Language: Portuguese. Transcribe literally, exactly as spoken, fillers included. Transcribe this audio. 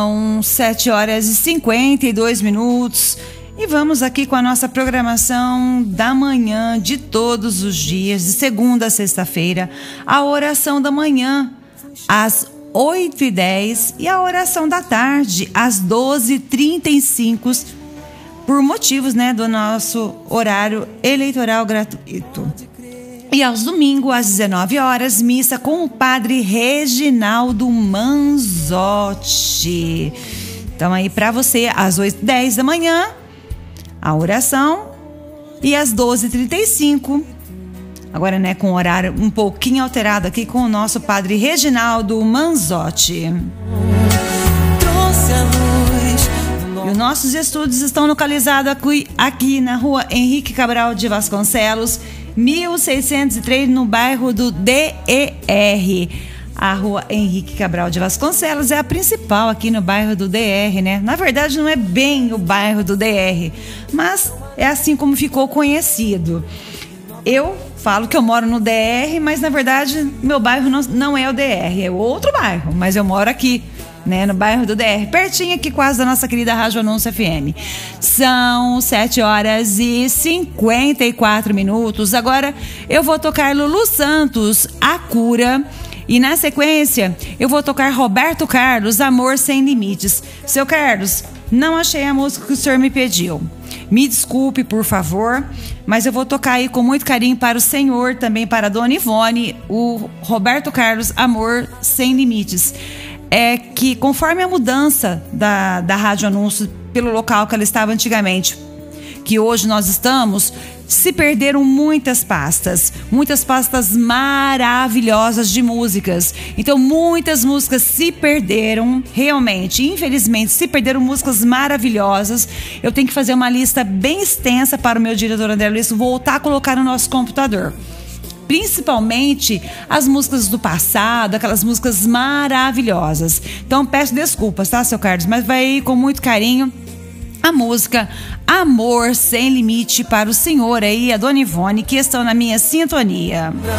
São sete horas e cinquenta e dois minutos e vamos aqui com a nossa programação da manhã de todos os dias, de segunda a sexta-feira, a oração da manhã às oito e dez e a oração da tarde às doze e trinta e cinco, por motivos, né, do nosso horário eleitoral gratuito. E aos domingos, às dezenove horas, missa com o padre Reginaldo Manzotti. Então aí para você, às oito e dez da manhã, a oração. E às doze e trinta e cinco, agora, né, com o horário um pouquinho alterado aqui, com o nosso padre Reginaldo Manzotti. Trouxe a luz. E os nossos estúdios estão localizados aqui, aqui na rua Henrique Cabral de Vasconcelos, mil seiscentos e três, no bairro do D E R. A rua Henrique Cabral de Vasconcelos é a principal aqui no bairro do D E R, né? Na verdade, não é bem o bairro do D E R, mas é assim como ficou conhecido. Eu falo que eu moro no D E R, mas na verdade meu bairro não, não é o D E R, é outro bairro, mas eu moro aqui, né, no bairro do D E R, pertinho aqui quase da nossa querida Rádio Anúncio F M. São sete horas e cinquenta e quatro minutos. Agora eu vou tocar Lulu Santos, A Cura. E na sequência eu vou tocar Roberto Carlos, Amor Sem Limites. Seu Carlos, não achei a música que o senhor me pediu. Me desculpe, por favor, mas eu vou tocar aí com muito carinho para o senhor, também para a dona Ivone, o Roberto Carlos, Amor Sem Limites. É que conforme a mudança da, da Rádio Anúncio pelo local que ela estava antigamente, que hoje nós estamos, se perderam muitas pastas, muitas pastas maravilhosas de músicas. Então muitas músicas se perderam, realmente, infelizmente se perderam músicas maravilhosas. Eu tenho que fazer uma lista bem extensa para o meu diretor André Luiz voltar a colocar no nosso computador. Principalmente as músicas do passado, aquelas músicas maravilhosas. Então peço desculpas, tá, seu Carlos? Mas vai aí com muito carinho a música Amor Sem Limite para o senhor aí, a dona Ivone, que estão na minha sintonia.